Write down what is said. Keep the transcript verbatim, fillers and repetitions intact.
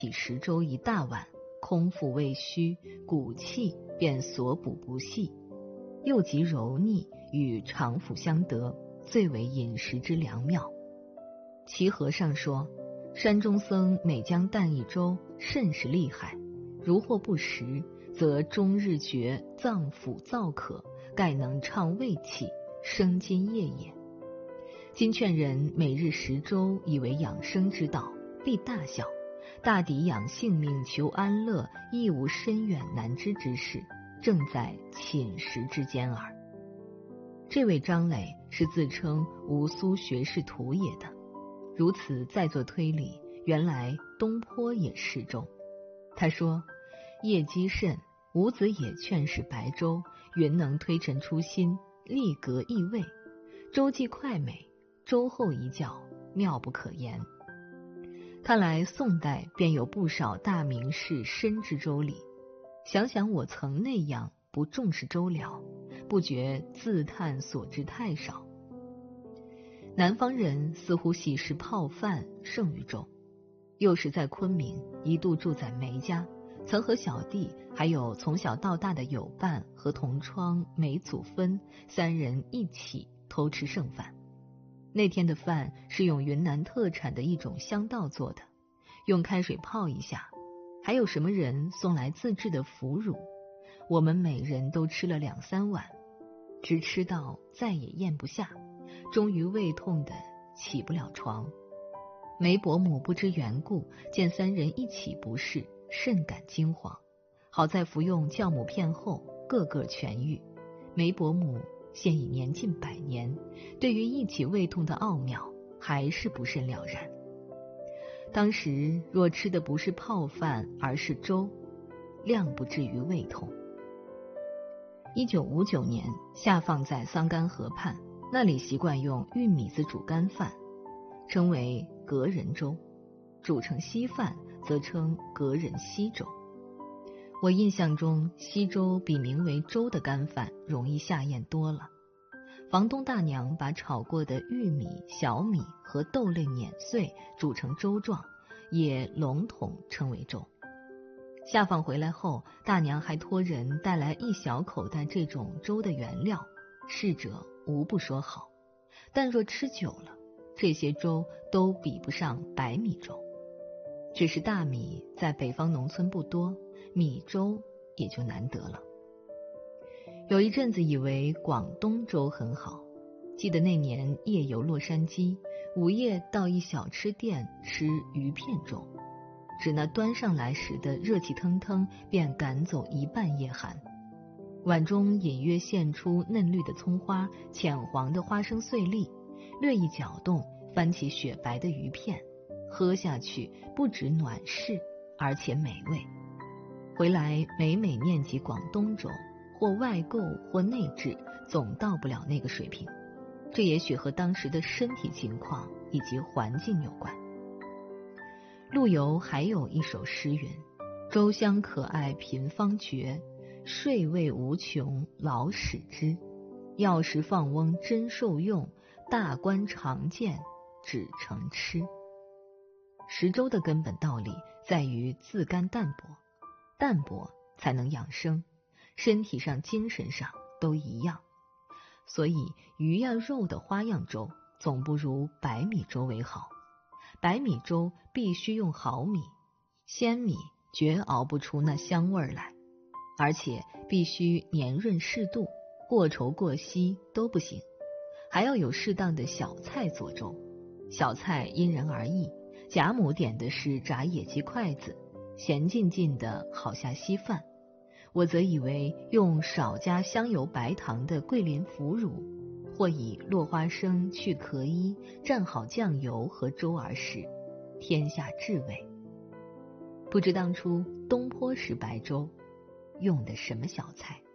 起食粥一大碗，空腹未虚，骨气便所补不细，又极柔腻，与肠腑相得，最为饮食之良妙。齐和尚说，山中僧每将啖一粥，甚是厉害，如或不食，则终日觉脏腑燥渴，盖能畅胃气，生津液也。今劝人每日食粥，以为养生之道，必大效，大抵养性命求安乐，亦无深远难知之事，正在寝食之间耳。这位张磊是自称吴苏学士徒也的，如此再做推理，原来东坡也嗜粥。他说，夜饥甚，伍子也劝食白粥，云能推陈出新，力革异味，粥既快美，粥后一觉，妙不可言。看来宋代便有不少大名士深知粥理，想想我曾那样不重视粥疗，不觉自叹所知太少。南方人似乎喜食泡饭胜于粥，又是在昆明一度住在梅家，曾和小弟还有从小到大的友伴和同窗梅祖芬三人一起偷吃剩饭。那天的饭是用云南特产的一种香稻做的，用开水泡一下，还有什么人送来自制的腐乳，我们每人都吃了两三碗，直吃到再也咽不下，终于胃痛的起不了床。梅伯母不知缘故，见三人一起不适，甚感惊慌，好在服用酵母片后，个个痊愈。梅伯母现已年近百年，对于一起胃痛的奥妙还是不甚了然。当时若吃的不是泡饭，而是粥，量不至于胃痛。一九五九年下放在桑干河畔，那里习惯用玉米子煮干饭，称为隔人粥，煮成稀饭则称隔人稀粥。我印象中稀粥比名为粥的干饭容易下咽多了。房东大娘把炒过的玉米、小米和豆类碾碎煮成粥状，也笼统称为粥。下放回来后，大娘还托人带来一小口袋这种粥的原料，侍者无不说好，但若吃久了，这些粥都比不上白米粥。只是大米在北方农村不多，米粥也就难得了。有一阵子以为广东粥很好，记得那年夜游洛杉矶，午夜到一小吃店吃鱼片粥，只那端上来时的热气腾腾，便赶走一半夜寒。碗中隐约现出嫩绿的葱花，浅黄的花生碎粒，略一搅动，翻起雪白的鱼片，喝下去不止暖适，而且美味。回来每每念及广东粥，或外购或内制，总到不了那个水平。这也许和当时的身体情况以及环境有关。陆游还有一首诗云，粥香可爱品方绝，睡味无穷老使之，药食放翁真受用，大官常见只成吃。食粥的根本道理在于自甘淡泊，淡泊才能养生，身体上精神上都一样。所以鱼呀肉的花样粥总不如白米粥为好。白米粥必须用好米，鲜米绝熬不出那香味来，而且必须黏润适度，过稠过稀都不行。还要有适当的小菜做粥，小菜因人而异，贾母点的是炸野鸡筷子，咸浸浸的好下稀饭。我则以为用少加香油白糖的桂林腐乳，或以落花生去壳衣，蘸好酱油和粥而食，天下至味。不知当初东坡食白粥用的什么小菜。